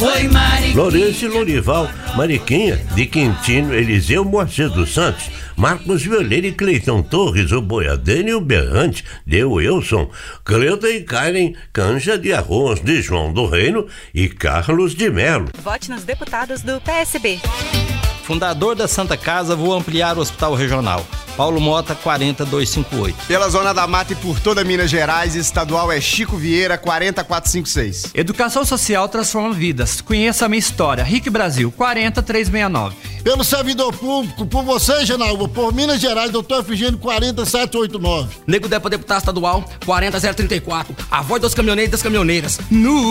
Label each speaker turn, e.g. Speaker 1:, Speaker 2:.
Speaker 1: Oi, Mariquinha.
Speaker 2: Lourenço e Lourival, Mariquinha, de Quintino, Eliseu Moacir dos Santos, Marcos Violeiro e Cleitão Torres, o Boiadeiro e o Berrante, de Wilson, Cleuta e Karen, Canja de Arroz, de João do Reino e Carlos de Melo.
Speaker 3: Vote nos deputados do PSB.
Speaker 4: Fundador da Santa Casa, vou ampliar o Hospital Regional. Paulo Mota, 40258.
Speaker 5: Pela Zona da Mata e por toda Minas Gerais, estadual é Chico Vieira, 40456.
Speaker 6: Educação Social transforma vidas. Conheça a minha história. RIC Brasil, 40369.
Speaker 7: Pelo servidor público, por você, Janaúba, por Minas Gerais, doutor Efigênio, 40789.
Speaker 8: Nego Depa, deputado estadual, 40034. A voz dos caminhoneiros e das caminhoneiras.